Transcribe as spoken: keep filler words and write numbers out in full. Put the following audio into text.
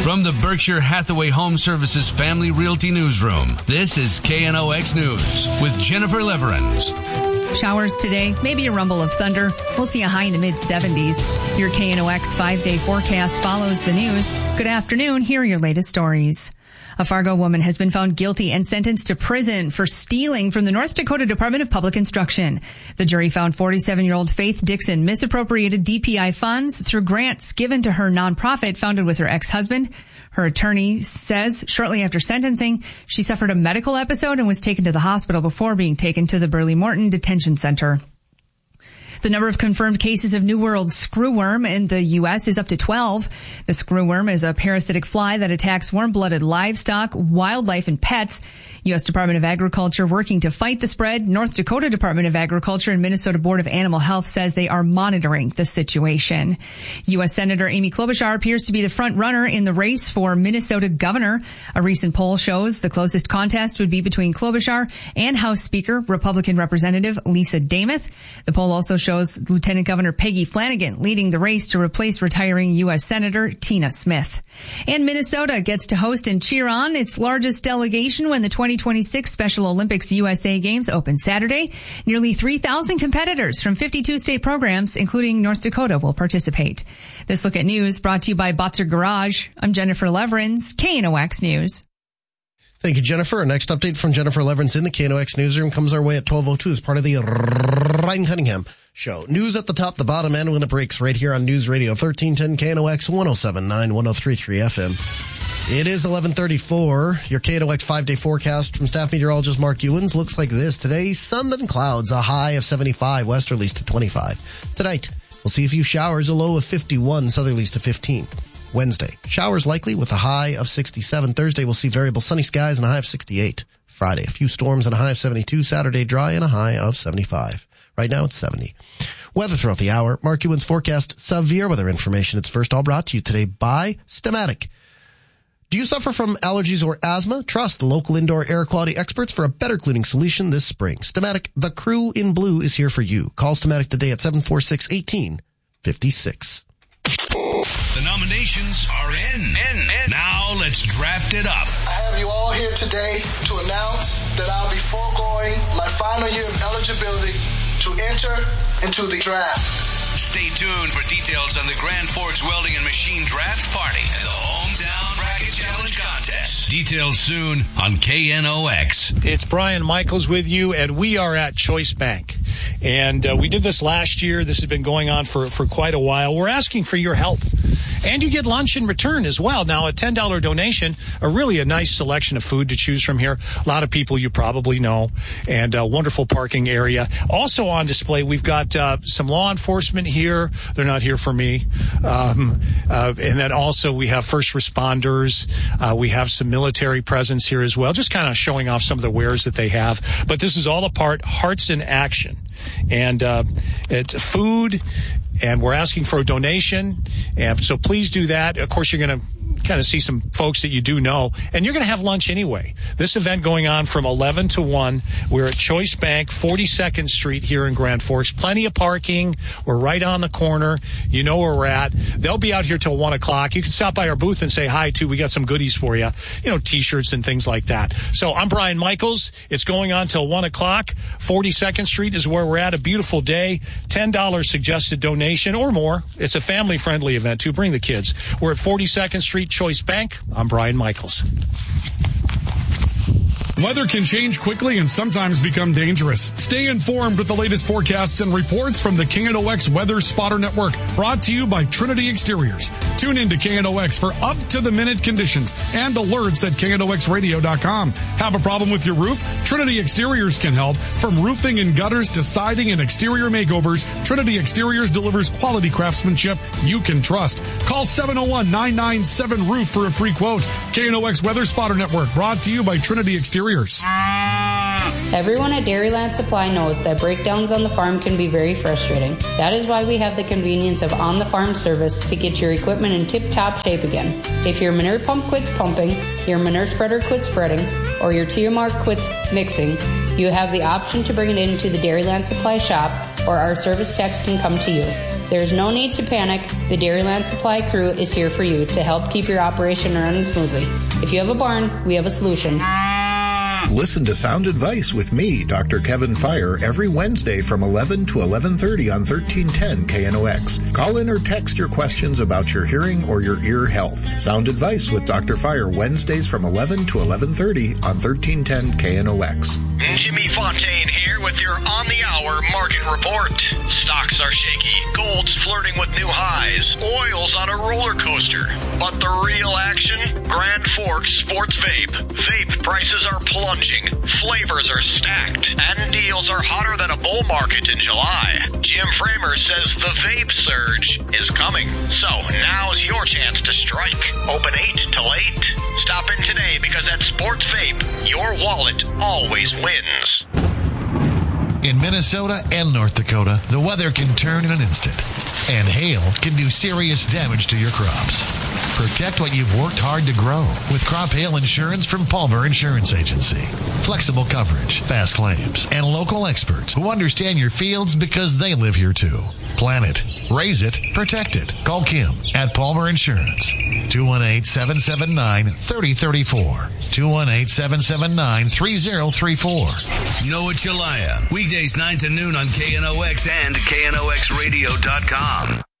From the Berkshire Hathaway Home Services Family Realty Newsroom, this is K N O X News with Jennifer Leverins. Showers today, maybe a rumble of thunder. We'll see a high in the mid seventies. Your K N O X five-day forecast follows the news. Good afternoon. Here are your latest stories. A Fargo woman has been found guilty and sentenced to prison for stealing from the North Dakota Department of Public Instruction. The jury found forty-seven-year-old Faith Dixon misappropriated D P I funds through grants given to her nonprofit founded with her ex-husband. Her attorney says shortly after sentencing, she suffered a medical episode and was taken to the hospital before being taken to the Burley Morton Detention Center. The number of confirmed cases of New World screwworm in the U S is up to twelve. The screwworm is a parasitic fly that attacks warm-blooded livestock, wildlife, and pets. U S Department of Agriculture working to fight the spread. North Dakota Department of Agriculture and Minnesota Board of Animal Health says they are monitoring the situation. U S Senator Amy Klobuchar appears to be the front runner in the race for Minnesota governor. A recent poll shows the closest contest would be between Klobuchar and House Speaker, Republican Representative Lisa Dameth. The poll also shows Lieutenant Governor Peggy Flanagan leading the race to replace retiring U S Senator Tina Smith. And Minnesota gets to host and cheer on its largest delegation when the twenty twenty-six Special Olympics U S A Games open Saturday. Nearly three thousand competitors from fifty-two state programs, including North Dakota, will participate. This Look at News brought to you by Botzer Garage. I'm Jennifer Leverins, K N O X News. Thank you, Jennifer. Our next update from Jennifer Leverins in the K N O X newsroom comes our way at twelve oh two as part of the Ryan Cunningham Show. News at the top, the bottom, and when it breaks right here on News Radio thirteen ten K N O X one oh seven point nine, one oh three point three F M. It is eleven thirty-four. Your K N O X five-day forecast from staff meteorologist Mark Ewens looks like this. Today, sun and clouds, a high of seventy-five, westerlies to twenty-five. Tonight, we'll see a few showers, a low of fifty-one, southerlies to fifteen. Wednesday, showers likely with a high of sixty-seven. Thursday, we'll see variable sunny skies and a high of sixty-eight. Friday, a few storms and a high of seventy-two. Saturday, dry and a high of seventy-five. Right now, it's seventy. Weather throughout the hour. Mark Ewens forecast severe weather information. It's first all brought to you today by Stematic. Do you suffer from allergies or asthma? Trust the local indoor air quality experts for a better cleaning solution this spring. Stematic, the crew in blue, is here for you. Call Stematic today at seven four six, one eight five six. The nominations are in. in, in. Now let's draft it up. I have you all here today to announce that I'll be foregoing my final year of eligibility to enter into the draft. Stay tuned for details on the Grand Forks Welding and Machine Draft Party and the Hometown Bracket Challenge Contest. Details soon on K N O X. It's Brian Michaels with you, and we are at Choice Bank. And uh, we did this last year. This has been going on for, for quite a while. We're asking for your help. And you get lunch in return as well. Now, a ten dollars donation, a really a nice selection of food to choose from here. A lot of people you probably know, and a wonderful parking area. Also on display, we've got uh, some law enforcement here. They're not here for me. Um, uh, and then also we have first responders. Uh, we have some military presence here as well, just kind of showing off some of the wares that they have. But this is all a part, Hearts in Action. And uh, it's food. And we're asking for a donation, and so please do that. Of course, you're going to kind of see some folks that you do know, and you're going to have lunch anyway. This event going on from eleven to one. We're at Choice Bank, forty-second Street here in Grand Forks. Plenty of parking. We're right on the corner. You know where we're at. They'll be out here till one o'clock. You can stop by our booth and say hi, too. We got some goodies for you, you know, T-shirts and things like that. So I'm Brian Michaels. It's going on till one o'clock. forty-second Street is where we're at. A beautiful day. ten dollars suggested donation or more. It's a family-friendly event, too. Bring the kids. We're at forty-second Street, Choice Bank. I'm Brian Michaels. Weather can change quickly and sometimes become dangerous. Stay informed with the latest forecasts and reports from the K N O X Weather Spotter Network, brought to you by Trinity Exteriors. Tune in to K N O X for up-to-the-minute conditions and alerts at K N O X radio dot com. Have a problem with your roof? Trinity Exteriors can help. From roofing and gutters to siding and exterior makeovers, Trinity Exteriors delivers quality craftsmanship you can trust. Call seven oh one, nine nine seven, roof for a free quote. K N O X Weather Spotter Network, brought to you by Trinity Exteriors. Everyone at Dairyland Supply knows that breakdowns on the farm can be very frustrating. That is why we have the convenience of on-the-farm service to get your equipment in tip-top shape again. If your manure pump quits pumping, your manure spreader quits spreading, or your T M R quits mixing, you have the option to bring it into the Dairyland Supply shop, or our service techs can come to you. There is no need to panic. The Dairyland Supply crew is here for you to help keep your operation running smoothly. If you have a barn, we have a solution. Listen to Sound Advice with me, Doctor Kevin Fire, every Wednesday from eleven to eleven thirty on thirteen ten K N O X. Call in or text your questions about your hearing or your ear health. Sound Advice with Doctor Fire, Wednesdays from eleven to eleven thirty on thirteen ten K N O X. Jimmy Fontaine here with your on-the-hour market report. Stocks are shaky, gold's flirting with new highs, oil's on a roller coaster. But the real action? Grand Forks Sports Vape. Vape prices are plunging, flavors are stacked, and deals are hotter than a bull market in July. Jim Framer says the vape surge is coming. So now's your chance to strike. Open eight till eight. Stop in today because at Sports Vape, your wallet always wins. In Minnesota and North Dakota, the weather can turn in an instant, and hail can do serious damage to your crops. Protect what you've worked hard to grow with crop hail insurance from Palmer Insurance Agency. Flexible coverage, fast claims, and local experts who understand your fields because they live here too. Plan it, raise it, protect it. Call Kim at Palmer Insurance. two one eight, seven seven nine, three zero three four. two one eight, seven seven nine, three zero three four. Noah Chalaya, weekdays nine to noon on K N O X and K N O X radio dot com.